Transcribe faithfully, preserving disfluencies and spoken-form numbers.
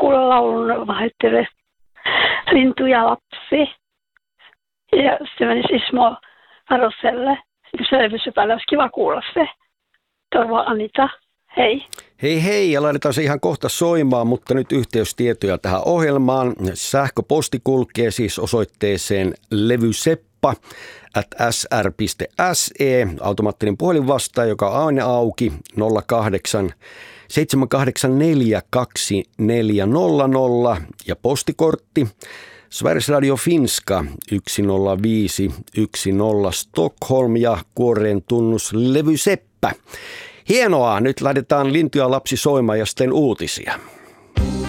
kuulla laulun vaihtoehtoja Lintu ja lapsi. Ja sitten menisi Ismo Aroselle. Se levyssä päällä olisi kiva kuulla se. Toivo Anita. Hei. Hei hei, ja laitetaan se ihan kohta soimaan, mutta nyt yhteystietoja tähän ohjelmaan. Sähköposti kulkee siis osoitteeseen levyseppa at s r piste s e. Automaattinen puhelinvastaaja, joka on aina auki nolla kahdeksan seitsemän kahdeksan neljä kaksi neljä nolla nolla ja postikortti Sveriges Radio Finska yksi nolla viisi yksi nolla Stockholm ja kuoreen tunnus levyseppä. Hienoa, nyt laitetaan Lintu ja lapsi soimaan ja sitten uutisia.